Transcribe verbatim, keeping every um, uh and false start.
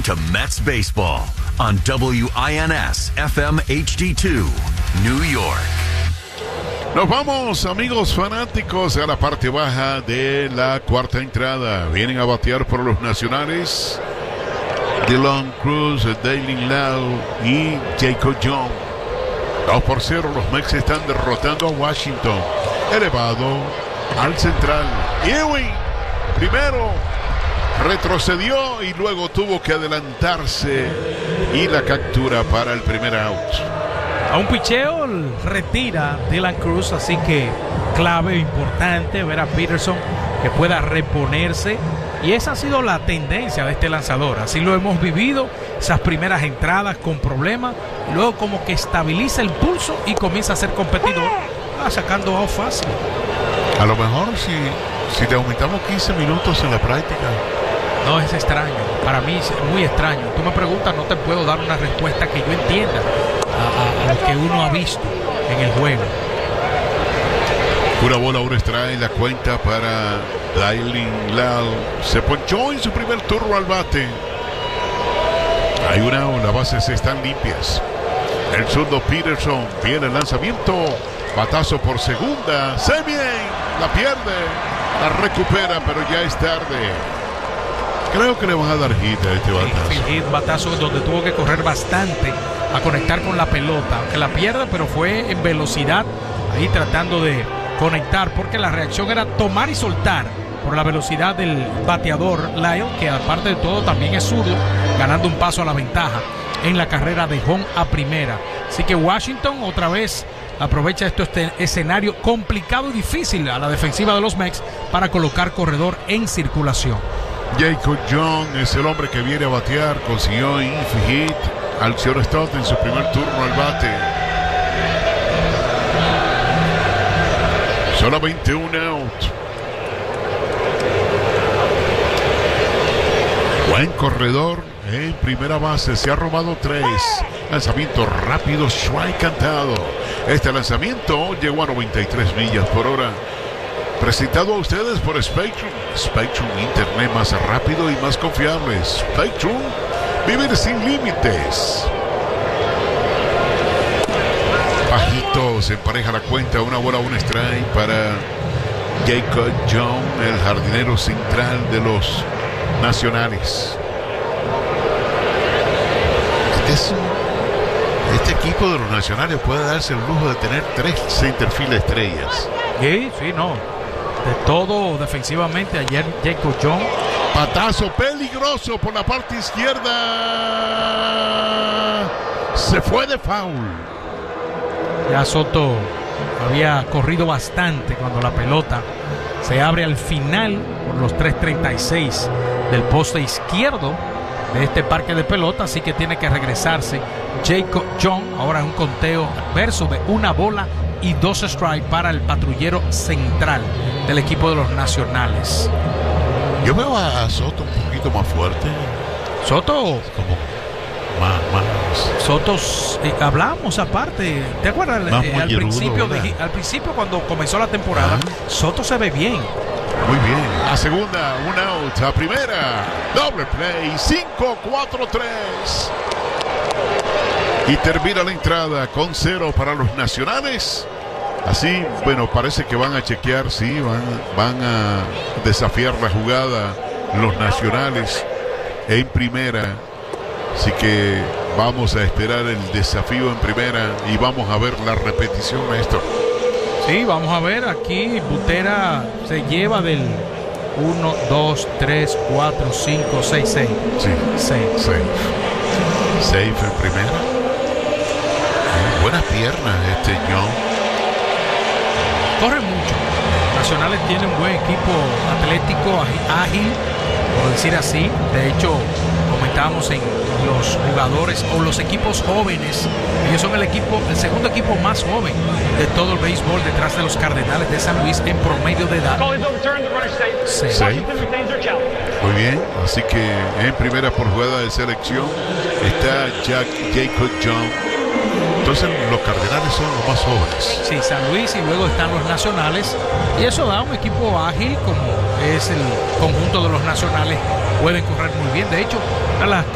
to Mets Baseball on W I N S F M H D two, New York. Nos vamos, amigos fanáticos, a la parte baja de la cuarta entrada. Vienen a batear por los nacionales Dylan Cruz, Daylin Lau y Jacob Young. dos por cero, los Mets están derrotando a Washington. Elevado al central. Ewing, primero, retrocedió y luego tuvo que adelantarse. Y la captura para el primer out. A un picheo retira Dylan Cruz, así que clave, importante ver a Peterson que pueda reponerse. Y esa ha sido la tendencia de este lanzador. Así lo hemos vivido, esas primeras entradas con problemas, y luego como que estabiliza el pulso y comienza a ser competidor, ah, sacando out fácil. A lo mejor si, si le aumentamos quince minutos en la práctica. No, es extraño, para mí es muy extraño. Tú me preguntas, no te puedo dar una respuesta que yo entienda a, a, a lo que uno ha visto en el juego. Una bola, un strike, la cuenta para Daylin Lau. Se ponchó en su primer turno al bate. Hay una, las bases están limpias. El zurdo Peterson viene el lanzamiento. Batazo por segunda. Se bien, la pierde, la recupera, pero ya es tarde. Creo que le van a dar hit a este batazo. Sí, hit, batazo donde tuvo que correr bastante a conectar con la pelota. Aunque la pierde, pero fue en velocidad, ahí tratando de conectar, porque la reacción era tomar y soltar por la velocidad del bateador Lyle, que aparte de todo también es zurdo, ganando un paso a la ventaja en la carrera de home a primera. Así que Washington otra vez aprovecha esto, este escenario complicado y difícil a la defensiva de los Mets para colocar corredor en circulación. Jacob Young es el hombre que viene a batear. Consiguió infield hit al shortstop en su primer turno al bate. Solamente un out. Buen corredor en primera base. Se ha robado tres. Lanzamiento rápido, strike cantado. Este lanzamiento llegó a noventa y tres millas por hora. Presentado a ustedes por Spectrum. Spectrum, internet más rápido y más confiable. Spectrum, vivir sin límites. Bajito, se empareja la cuenta. Una bola, un strike para Jacob Young, el jardinero central de los nacionales. Este, es, este equipo de los nacionales puede darse el lujo de tener tres centerfield estrellas. Sí, sí, no. De todo defensivamente ayer Jacob Young. Patazo peligroso por la parte izquierda. Se fue de foul. Ya Soto había corrido bastante cuando la pelota se abre al final por los tres treinta y seis del poste izquierdo de este parque de pelota, así que tiene que regresarse Jacob Young. Ahora es un conteo adverso de una bola y dos strikes para el patrullero central del equipo de los nacionales. Yo veo a Soto un poquito más fuerte. Soto como más, más. Soto, eh, hablamos aparte, ¿te acuerdas? Eh, al principio de, al principio cuando comenzó la temporada, ah. Soto se ve bien. Muy bien. A segunda, un out. A primera, doble play. cinco cuatro tres. Y termina la entrada con cero para los nacionales. Así, bueno, parece que van a chequear, sí, van, van a desafiar la jugada los nacionales en primera. Así que vamos a esperar el desafío en primera y vamos a ver la repetición, maestro. Sí, vamos a ver, aquí Butera se lleva del uno, dos, tres, cuatro, cinco, seis, seis. Sí, seis. Safe. Safe en primera. Buenas piernas este Young. Corre mucho. Nacionales tienen un buen equipo atlético, ágil, por decir así. De hecho, comentábamos en los jugadores o los equipos jóvenes. Ellos son el equipo, el segundo equipo más joven de todo el béisbol, detrás de los Cardenales de San Luis en promedio de edad. Sí. Sí. Muy bien, así que en primera por jugada de selección está Jack, Jacob Young. Entonces los Cardenales son los más jóvenes. Sí, San Luis y luego están los Nacionales. Y eso da un equipo ágil como es el conjunto de los Nacionales. Pueden correr muy bien. De hecho, a las